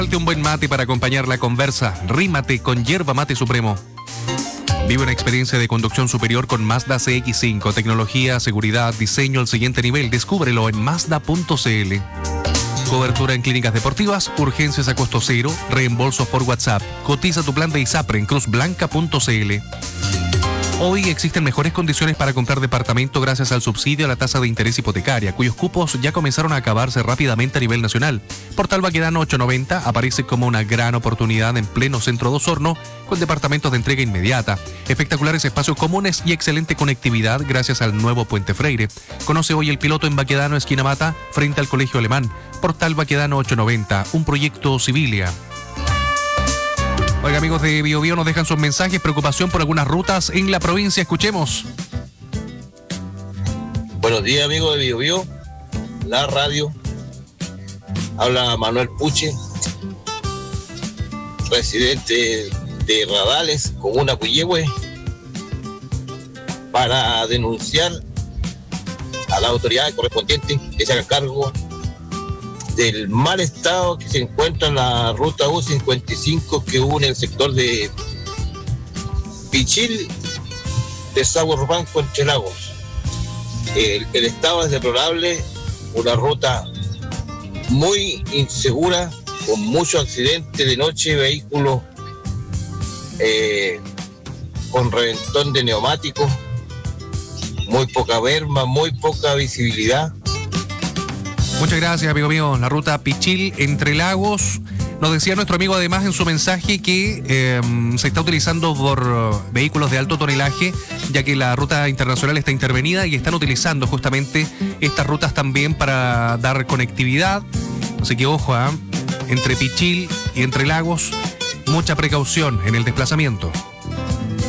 Falte un buen mate para acompañar la conversa. Rímate con Yerba Mate Supremo. Vive una experiencia de conducción superior con Mazda CX-5. Tecnología, seguridad, diseño al siguiente nivel. Descúbrelo en Mazda.cl. Cobertura en clínicas deportivas, urgencias a costo cero, reembolsos por WhatsApp. Cotiza tu plan de ISAPRE en cruzblanca.cl. Hoy existen mejores condiciones para comprar departamento gracias al subsidio a la tasa de interés hipotecaria, cuyos cupos ya comenzaron a acabarse rápidamente a nivel nacional. Portal Baquedano 890 aparece como una gran oportunidad en pleno centro de Osorno, con departamentos de entrega inmediata, espectaculares espacios comunes y excelente conectividad gracias al nuevo Puente Freire. Conoce hoy el piloto en Baquedano, esquina Mata, frente al Colegio Alemán. Portal Baquedano 890, un proyecto Civilia. Oiga, amigos de Bio Bio, nos dejan sus mensajes, preocupación por algunas rutas en la provincia. Escuchemos. Buenos días, amigos de Bio Bio, la radio. Habla Manuel Puche, residente de Radales, comuna Puyehue, para denunciar a las autoridades correspondientes que se hagan cargo del mal estado que se encuentra en la ruta U55 que une el sector de Pichil, de Sagua Rupanco, Entre Lagos. El estado es deplorable, una ruta muy insegura, con muchos accidentes de noche, vehículos con reventón de neumáticos, muy poca berma, muy poca visibilidad. Muchas gracias, amigo mío. La ruta Pichil, Entre Lagos. Nos decía nuestro amigo además en su mensaje que se está utilizando por vehículos de alto tonelaje, ya que la ruta internacional está intervenida y están utilizando justamente estas rutas también para dar conectividad. Así que ojo, entre Pichil y Entre Lagos, mucha precaución en el desplazamiento.